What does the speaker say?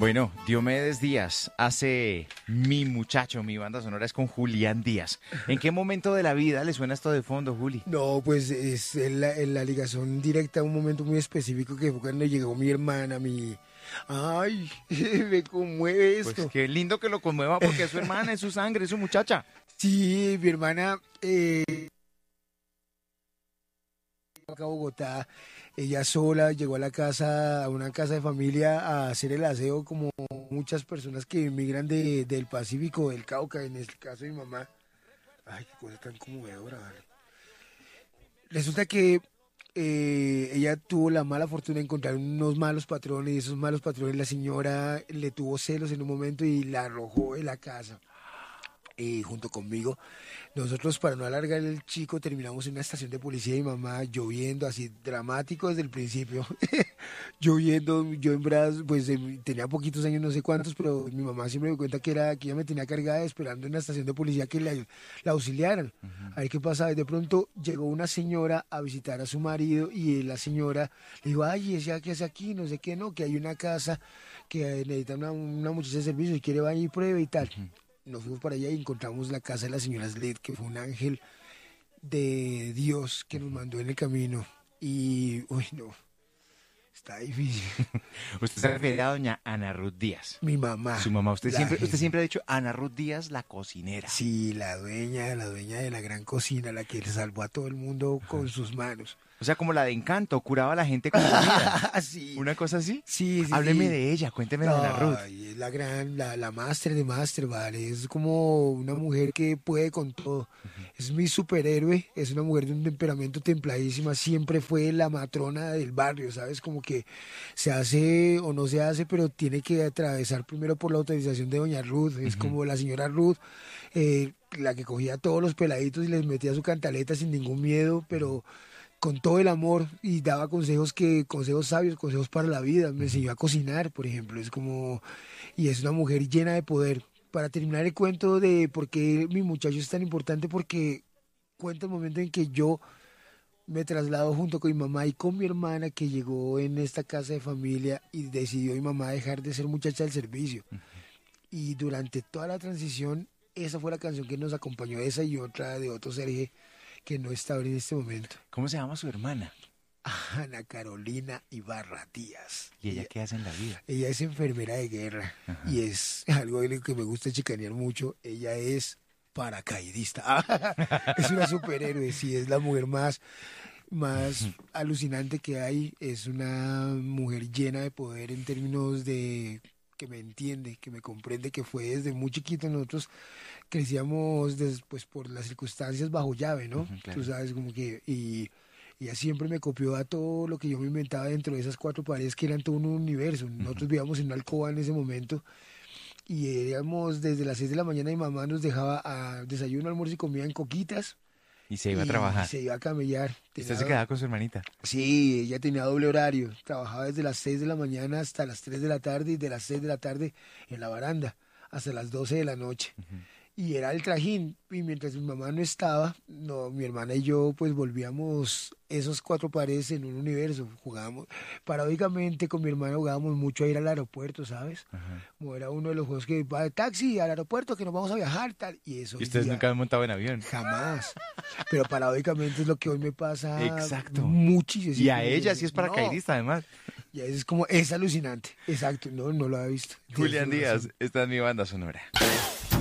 Bueno, Diomedes Díaz hace Mi Muchacho, mi banda sonora es con Julián Díaz. ¿En qué momento de la vida le suena esto de fondo, Juli? No, pues es en la ligación directa a un momento muy específico que fue cuando llegó mi hermana, mi... Ay, me conmueve Pues esto. qué lindo que lo conmueva porque es su hermana, es su sangre, es su muchacha. Sí, mi hermana acá a Bogotá, ella sola llegó a la casa, a una casa de familia a hacer el aseo como muchas personas que emigran del Pacífico, del Cauca, en el caso de mi mamá. Ay, qué cosa tan conmovedora, vale. Resulta que ella tuvo la mala fortuna de encontrar unos malos patrones y esos malos patrones la señora le tuvo celos en un momento y la arrojó de la casa. Junto conmigo. Nosotros, para no alargar el chico, terminamos en una estación de policía y mi mamá lloviendo, así dramático desde el principio. Lloviendo, yo en brazos, pues tenía poquitos años, no sé cuántos, pero mi mamá siempre me cuenta que ella me tenía cargada esperando en la estación de policía que la auxiliaran. A ver qué pasaba. Y de pronto llegó una señora a visitar a su marido y la señora le dijo, ay, ¿ese qué hace aquí? No sé qué, no, que hay una casa que necesita una muchacha de servicio y quiere vaya y pruebe y tal. Nos fuimos para allá y encontramos la casa de la señora Sled, que fue un ángel de Dios que nos mandó en el camino. Y, uy, no, está difícil. Usted se refiere a doña Ana Ruth Díaz. Mi mamá. Su mamá, usted la usted jefa. siempre ha dicho Ana Ruth Díaz, la cocinera. Sí, la dueña de la gran cocina, la que salvó a todo el mundo con sus manos. O sea, como la de Encanto, curaba a la gente con comida. Sí, ¿Una cosa así? sí, sí, Hábleme sí. de ella, cuénteme de Ana Ruth. Ay, es la gran, la máster de máster, vale. Es como una mujer que puede con todo. Es mi superhéroe, es una mujer de un temperamento templadísima, siempre fue la matrona del barrio, ¿sabes? Como que se hace o no se hace, pero tiene que atravesar primero por la autorización de doña Ruth. Es como la señora Ruth, la que cogía a todos los peladitos y les metía su cantaleta sin ningún miedo, pero con todo el amor y daba consejos sabios, consejos para la vida. Me enseñó a cocinar, por ejemplo. Es como, y es una mujer llena de poder. Para terminar el cuento de por qué mi muchacho es tan importante, porque cuenta el momento en que yo me traslado junto con mi mamá y con mi hermana que llegó en esta casa de familia y decidió mi mamá dejar de ser muchacha del servicio. Y durante toda la transición, esa fue la canción que nos acompañó, esa y otra de otro Sergio que no está ahora en este momento. ¿Cómo se llama su hermana? Ana Carolina Ibarra Díaz. ¿Y ella qué hace en la vida? Ella es enfermera de guerra. Ajá. Y es algo de lo que me gusta chicanear mucho. Ella es paracaidista. Es una superhéroe, sí, es la mujer más alucinante que hay. Es una mujer llena de poder en términos de que me entiende, que me comprende, que fue desde muy chiquito. Nosotros crecíamos después por las circunstancias bajo llave, ¿no? Claro. Tú sabes, como que... Y ella siempre me copió a todo lo que yo me inventaba dentro de esas cuatro paredes que eran todo un universo. Nosotros vivíamos en una alcoba en ese momento y íbamos desde las 6 de la mañana y mamá nos dejaba a desayuno, almuerzo y comida en coquitas Y se iba a y trabajar. se iba a camellar. ¿Usted se quedaba con su hermanita? Sí, ella tenía doble horario. Trabajaba desde las 6 de la mañana hasta las 3 de la tarde y de las 6 de la tarde en la baranda hasta las 12 de la noche. Y era el trajín. Y mientras mi mamá no estaba, no, mi hermana y yo pues volvíamos esos cuatro paredes en un universo. Jugábamos, paradójicamente con mi hermana jugábamos mucho a ir al aeropuerto, ¿sabes? Como era uno de los juegos que va de taxi al aeropuerto, que nos vamos a viajar, tal. Y eso ¿Y hoy ustedes día nunca han montado en avión? jamás. Pero paradójicamente es lo que hoy me pasa Exacto. muchísimo. Y a ella sí es No, paracaidista, además. y es como, es alucinante. Exacto, no lo había visto. Julián Tienes Díaz, razón. esta es mi banda sonora.